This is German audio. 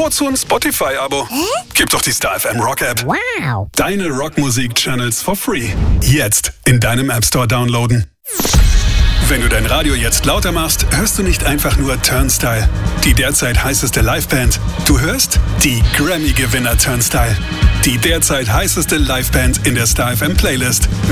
Wozu ein Spotify-Abo? Gib doch die Star FM Rock App. Wow. Deine Rockmusik-Channels for free. Jetzt in deinem App Store downloaden. Wenn du dein Radio jetzt lauter machst, hörst du nicht einfach nur Turnstile, die derzeit heißeste Liveband. Du hörst die Grammy-Gewinner Turnstile, die derzeit heißeste Liveband in der Star FM Playlist.